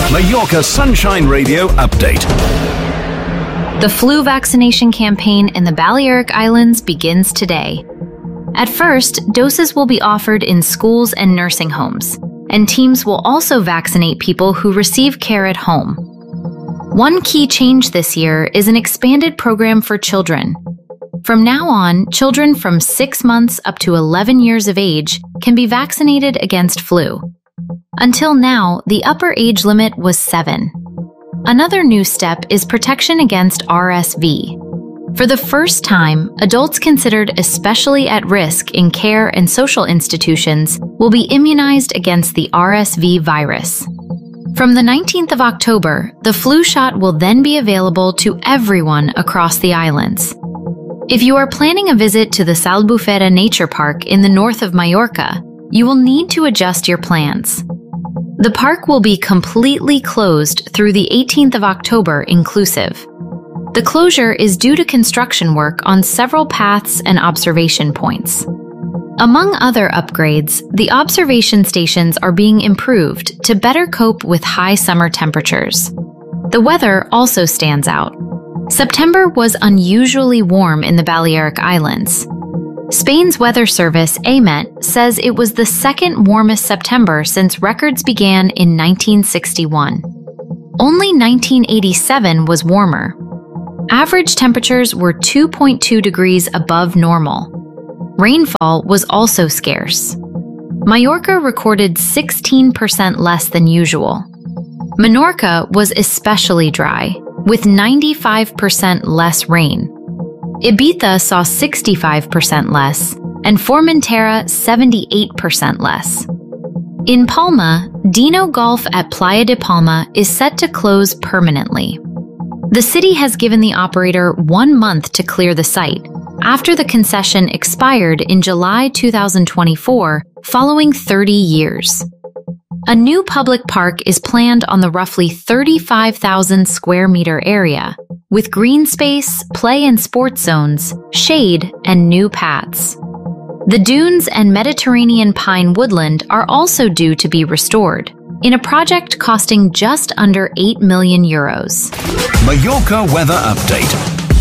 Mallorca Sunshine Radio update. The flu vaccination campaign in the Balearic Islands begins today. At first, doses will be offered in schools and nursing homes, and teams will also vaccinate people who receive care at home. One key change this year is an expanded program for children. From now on, children from 6 months up to 11 years of age can be vaccinated against flu. Until now, the upper age limit was 7. Another new step is protection against RSV. For the first time, adults considered especially at risk in care and social institutions will be immunized against the RSV virus. From the 19th of October, the flu shot will then be available to everyone across the islands. If you are planning a visit to the Albufera Nature Park in the north of Mallorca, you will need to adjust your plans. The park will be completely closed through the 18th of October inclusive. The closure is due to construction work on several paths and observation points. Among other upgrades, the observation stations are being improved to better cope with high summer temperatures. The weather also stands out. September was unusually warm in the Balearic Islands. Spain's weather service, AEMET, says it was the second warmest September since records began in 1961. Only 1987 was warmer. Average temperatures were 2.2 degrees above normal. Rainfall was also scarce. Mallorca recorded 16% less than usual. Menorca was especially dry, with 95% less rain. Ibiza saw 65% less, and Formentera 78% less. In Palma, Dino Golf at Playa de Palma is set to close permanently. The city has given the operator 1 month to clear the site, after the concession expired in July 2024, following 30 years. A new public park is planned on the roughly 35,000 square meter area, with green space, play and sports zones, shade, and new paths. The dunes and Mediterranean pine woodland are also due to be restored, in a project costing just under €8 million. Mallorca weather update.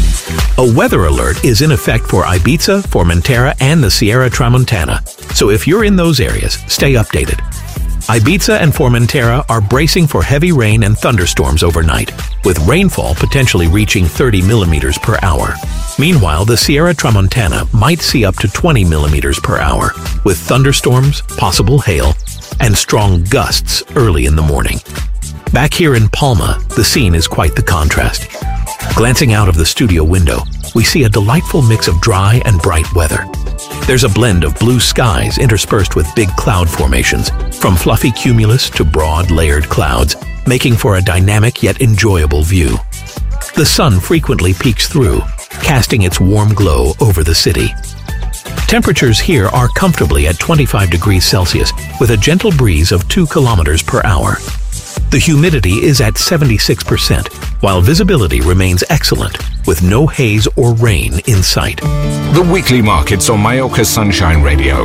A weather alert is in effect for Ibiza, Formentera, and the Sierra Tramontana, so if you're in those areas, stay updated. Ibiza and Formentera are bracing for heavy rain and thunderstorms overnight, with rainfall potentially reaching 30 millimeters per hour. Meanwhile, the Sierra Tramontana might see up to 20 millimeters per hour, with thunderstorms, possible hail, and strong gusts early in the morning. Back here in Palma, the scene is quite the contrast. Glancing out of the studio window, we see a delightful mix of dry and bright weather. There's a blend of blue skies interspersed with big cloud formations, from fluffy cumulus to broad, layered clouds, making for a dynamic yet enjoyable view. The sun frequently peeks through, casting its warm glow over the city. Temperatures here are comfortably at 25 degrees Celsius, with a gentle breeze of 2 kilometers per hour. The humidity is at 76%, while visibility remains excellent, with no haze or rain in sight. The weekly markets on Mallorca Sunshine Radio.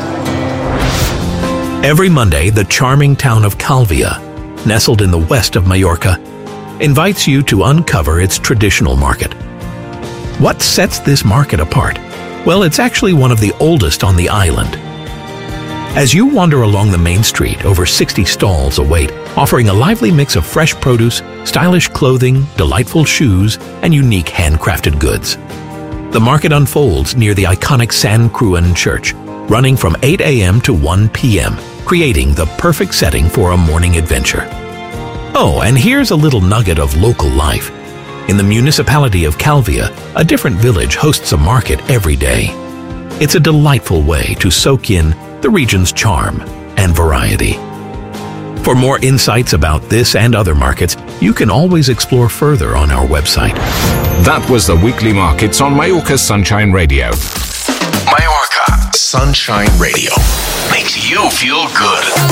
Every Monday, the charming town of Calvia, nestled in the west of Mallorca, invites you to uncover its traditional market. What sets this market apart? Well, it's actually one of the oldest on the island. As you wander along the main street, over 60 stalls await, offering a lively mix of fresh produce, stylish clothing, delightful shoes, and unique handcrafted goods. The market unfolds near the iconic San Cruan Church, running from 8 a.m. to 1 p.m., creating the perfect setting for a morning adventure. Oh, and here's a little nugget of local life. In the municipality of Calvia, a different village hosts a market every day. It's a delightful way to soak in the region's charm and variety. For more insights about this and other markets, you can always explore further on our website. That was the weekly markets on Mallorca Sunshine Radio. Mallorca Sunshine Radio makes you feel good.